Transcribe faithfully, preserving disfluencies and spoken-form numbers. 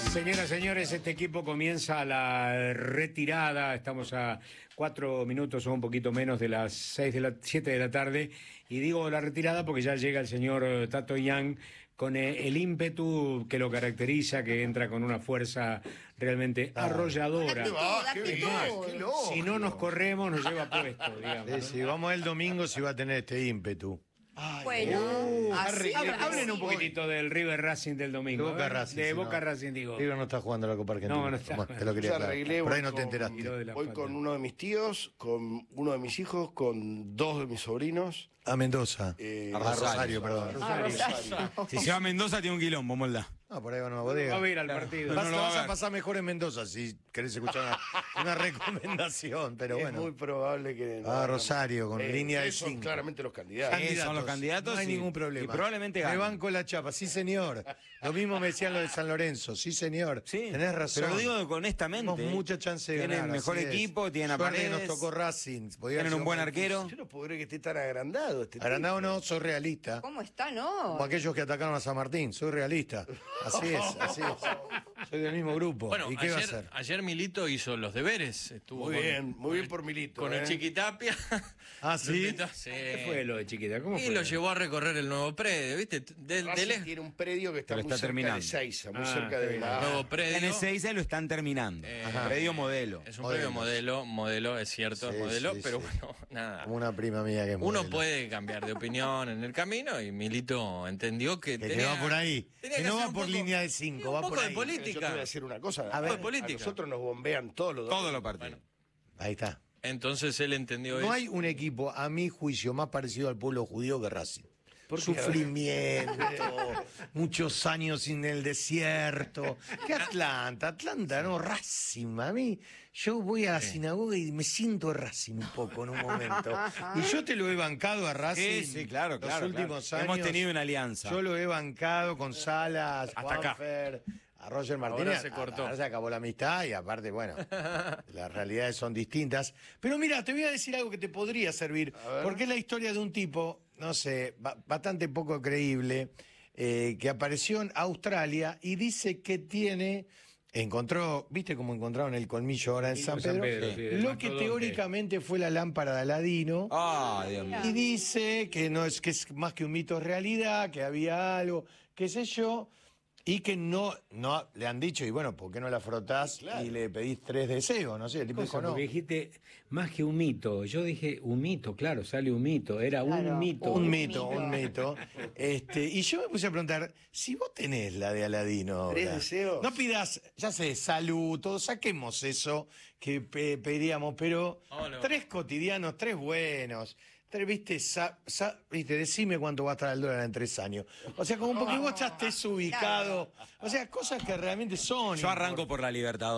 Señoras, señores, este equipo comienza la retirada. Estamos a cuatro minutos o un poquito menos de las seis de la siete de la tarde. Y digo la retirada porque ya llega el señor Tato Young con el ímpetu que lo caracteriza, que entra con una fuerza realmente arrolladora. Ah, qué bien, qué loco. Si no nos corremos, nos lleva puesto, digamos. Sí, si vamos el domingo, si va a tener este ímpetu. Ay, Bueno, Uh, así hablen, que hablen sí. un poquitito del River Racing del domingo. De Boca ¿eh? Racing, De sí, Boca no. Racing, digo. River no está jugando la Copa Argentina. No, no está. Bueno, te lo quería Yo aclarar. arreglé, Por ahí voy no te con- enteraste. Tiró de la Voy pata. con uno de mis tíos, con uno de mis hijos, con dos de mis sobrinos. A Mendoza. Eh, a Rosario, perdón. Ah, Rosario. Si se va a Mendoza tiene un quilombo, molda. Ah, por ahí va a una bodega. Va a ir al partido. Vas, no te lo va vas a a ver. pasar mejor en Mendoza si querés escuchar una, una recomendación, pero es bueno. muy probable que... Ah, Rosario, con línea de ustedes son cinco. claramente los candidatos. Sí, son los candidatos, No hay sí. ningún problema. Y probablemente Me ganen. banco la chapa, sí señor. Lo mismo me decían lo de San Lorenzo, sí señor. Sí, Tenés razón. pero lo digo honestamente. Tenemos mucha chance de Tienen ganar. mejor así es. equipo, tienen a Suerte que Paredes, nos tocó Racing. Podía tienen haber un buen sido más arquero. Yo no puedo creer que esté tan agrandado este Agrandado no, soy realista. ¿Cómo está, no? Como aquellos que atacaron a San Martín, soy realista. Así es, así es. Soy del mismo grupo. Bueno, ¿Y qué va a ayer, hacer? ayer Milito hizo los deberes. Estuvo Muy con- bien, muy bien por Milito. Con ¿eh? el Chiquitapia. Ah, Lo ¿sí? invitó- sí. ¿Qué fue lo de Chiquita? ¿Cómo Y fue? lo llevó a recorrer el nuevo predio, ¿viste? De, Racing de lej- tiene un predio que está Pero muy está cerca terminando. de Seiza, muy Ah, cerca está de bien. la... nuevo predio. En Ezeiza lo están terminando. Eh, Ajá. Predio modelo. Es un predio modelo, modelo, es cierto, Sí, es modelo, sí, pero sí. bueno, nada. Como una prima mía que es Uno modelo. puede cambiar de opinión en el camino y Milito entendió que, Que, que tenía, va por ahí. tenía Que que no hacer va un por poco- línea de sí, cinco, un va poco por de ahí. Yo te voy a política. decir una cosa. A ver, a política. nosotros nos bombean todos los Todos los partidos. Ahí está. Entonces él entendió No eso. hay un equipo, a mi juicio, más parecido al pueblo judío que Racing. ¿Por qué? Sufrimiento, muchos años en el desierto. ¿Qué Atlanta? Atlanta, no, Racing. A mí, yo voy a la sinagoga y me siento Racing un poco en un momento. Y yo te lo he bancado a Racing. Sí, sí, claro, los claro. últimos claro. años. Hemos tenido una alianza. Yo lo he bancado con Salas, Hasta acá. Juanfer, a Roger Martínez. Ahora se cortó. Ahora se acabó la amistad y aparte, bueno, las realidades son distintas. Pero mira, te voy a decir algo que te podría servir, porque es la historia de un tipo, no sé, ba- bastante poco creíble, eh, que apareció en Australia y dice que tiene, encontró, ¿viste cómo encontraron el colmillo ahora en Y San en San Pedro? Pedro, sí, el Lo que mastodonte. teóricamente fue la lámpara de Aladino. Ah, Dios mío. Y dice que no es que es más que un mito es realidad, que había algo, qué sé yo, y que no, no le han dicho, y bueno, ¿por qué no la frotás y le pedís tres deseos? No sé, el tipo Cosa, dijo no. porque dijiste más que un mito. Yo dije un mito, claro, sale un mito. Era Claro, un mito. Un Un mito, mito. un mito. Este, y yo me puse a preguntar, si vos tenés la de Aladino ahora, ¿Tres deseos? no pidas, ya sé, salud, todo, saquemos eso que pe- pediríamos, pero Hola. tres cotidianos, tres buenos. Tres, viste, sa- sa- viste, decime cuánto va a estar el dólar en tres años. O sea, como porque vos ya estés ubicado. O sea, cosas que realmente son. Yo arranco por la Libertadores.